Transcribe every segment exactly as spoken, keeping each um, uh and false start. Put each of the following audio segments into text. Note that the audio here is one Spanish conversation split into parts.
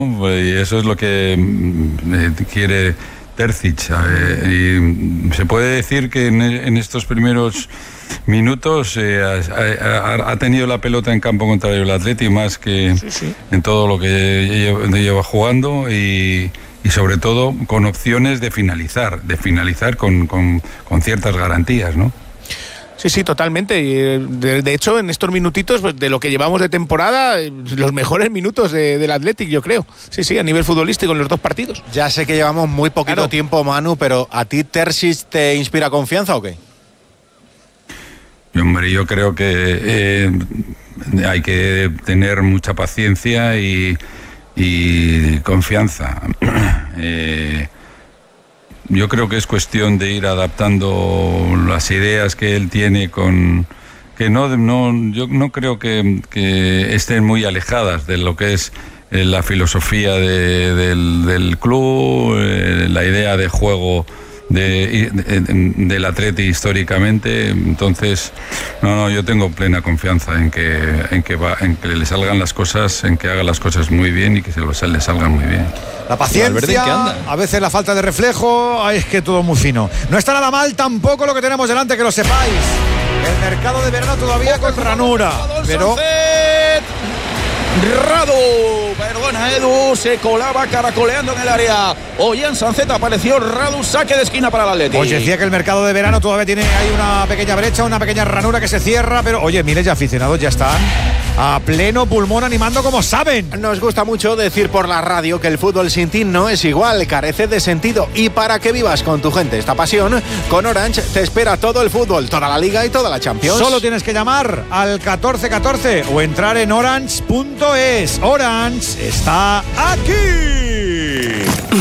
Y eso es lo que eh, quiere Terzic. Eh, y se puede decir que en, en estos primeros minutos eh, ha, ha, ha tenido la pelota en campo contrario el Atleti más que sí, sí. en todo lo que lleva, lleva jugando y, y sobre todo con opciones de finalizar, de finalizar con, con, con ciertas garantías, ¿no? Sí, sí, totalmente. De, de hecho, en estos minutitos de lo que llevamos de temporada, los mejores minutos de, del Athletic, yo creo. Sí, sí, a nivel futbolístico en los dos partidos. Ya sé que llevamos muy poquito claro. tiempo, Manu, pero ¿a ti Terzic te inspira confianza o qué? Hombre, yo creo que eh, hay que tener mucha paciencia y, y confianza. eh, Yo creo que es cuestión de ir adaptando las ideas que él tiene con que no, no yo no creo que, que estén muy alejadas de lo que es eh, la filosofía de, del, del club, eh, la idea de juego de, de, del Atleti históricamente. Entonces, no, no, yo tengo plena confianza en que en que va, en que le salgan las cosas, en que haga las cosas muy bien y que se le salgan muy bien. La paciencia, a veces la falta de reflejo, ay, es que todo muy fino. No está nada mal tampoco lo que tenemos delante, que lo sepáis. El mercado de verano todavía con ranura, pero... Radu, perdona Edu, se colaba caracoleando en el área. Ollán Sancet apareció, Radu, saque de esquina para el Atleti. Os decía que el mercado de verano todavía tiene ahí una pequeña brecha, una pequeña ranura que se cierra, pero oye, miles de aficionados ya están a pleno pulmón animando como saben. Nos gusta mucho decir por la radio que el fútbol sin ti no es igual, carece de sentido. Y para que vivas con tu gente esta pasión, con Orange te espera todo el fútbol, toda la Liga y toda la Champions. Solo tienes que llamar al catorce catorce o entrar en orange punto es. Orange está aquí.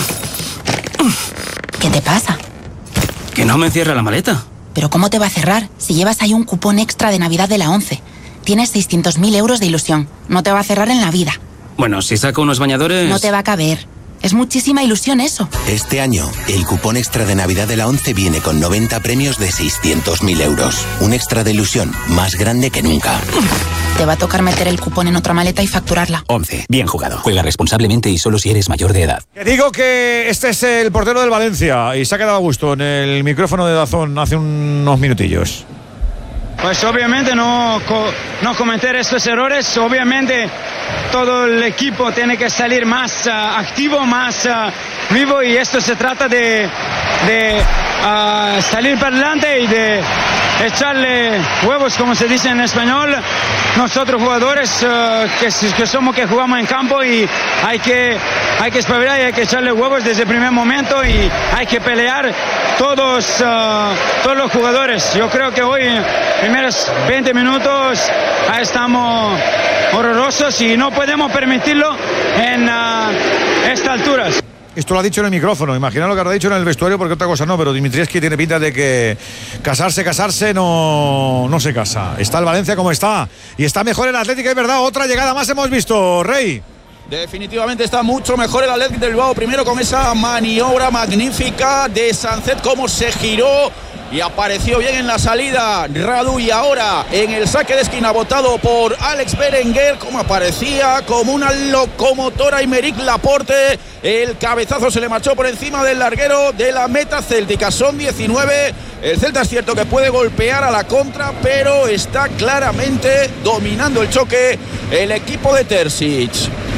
¿Qué te pasa? Que no me cierra la maleta. ¿Pero cómo te va a cerrar si llevas ahí un cupón extra de Navidad de la once? Tienes seiscientos mil euros de ilusión. No te va a cerrar en la vida. Bueno, si saco unos bañadores... No te va a caber. Es muchísima ilusión eso. Este año, el cupón extra de Navidad de la once viene con noventa premios de seiscientos mil euros. Un extra de ilusión más grande que nunca. Te va a tocar meter el cupón en otra maleta y facturarla. once. Bien jugado. Juega responsablemente y solo si eres mayor de edad. Te digo que este es el portero del Valencia y se ha quedado a gusto en el micrófono de Dazón hace unos minutillos. Pues obviamente no, no cometer estos errores, obviamente todo el equipo tiene que salir más uh, activo, más uh, vivo y esto se trata de, de uh, salir para adelante y de echarle huevos, como se dice en español. Nosotros jugadores uh, que, que somos que jugamos en campo y hay que, hay que espabilar y hay que echarle huevos desde el primer momento y hay que pelear todos, uh, todos los jugadores. Yo creo que hoy primeros veinte minutos ahí estamos horrorosos y no podemos permitirlo en uh, estas alturas. Esto lo ha dicho en el micrófono, imagina lo que habrá dicho en el vestuario porque otra cosa no, pero Dimitrievski tiene pinta de que casarse, casarse no, no se casa. Está el Valencia como está y está mejor el Atlético, es verdad, otra llegada más hemos visto, Rey. Definitivamente está mucho mejor el Athletic de Bilbao, primero con esa maniobra magnífica de Sancet, cómo se giró y apareció bien en la salida Radu, y ahora en el saque de esquina votado por Alex Berenguer, como aparecía como una locomotora Aymeric Laporte, el cabezazo se le marchó por encima del larguero de la meta céltica. Son diecinueve, el Celta es cierto que puede golpear a la contra, pero está claramente dominando el choque el equipo de Terzic.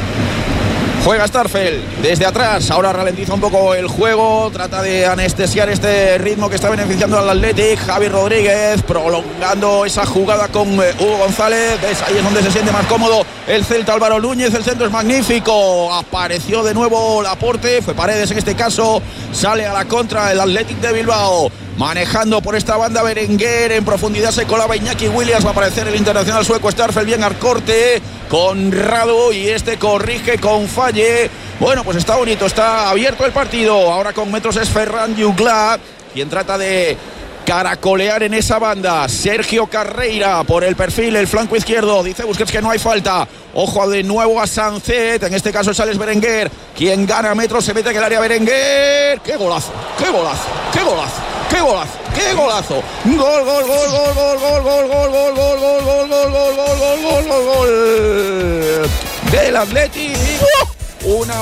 Juega Starfel desde atrás, ahora ralentiza un poco el juego, trata de anestesiar este ritmo que está beneficiando al Athletic. Javi Rodríguez prolongando esa jugada con Hugo González, ¿ves? Ahí es donde se siente más cómodo el Celta. Álvaro Núñez, el centro es magnífico, apareció de nuevo Laporte, fue Paredes en este caso, sale a la contra el Athletic de Bilbao. Manejando por esta banda Berenguer, en profundidad se colaba Iñaki Williams, va a aparecer el internacional sueco Starfel bien al corte con Radu y este corrige con Falle. Bueno, pues está bonito, está abierto el partido, ahora con metros es Ferran Jugla, quien trata de caracolear en esa banda. Sergio Carreira por el perfil, el flanco izquierdo, dice Busquets que no hay falta. Ojo de nuevo a Sancet, en este caso es Alex Berenguer, quien gana metros, se mete en el área Berenguer. ¡Qué golazo! ¡Qué golazo! ¡Qué golazo! ¡Qué golazo! ¡Qué golazo! ¡Gol, gol, gol, gol, gol, gol, gol, gol, gol, gol, gol, gol, gol, gol, gol, gol, gol, gol, gol, gol del Athletic! Una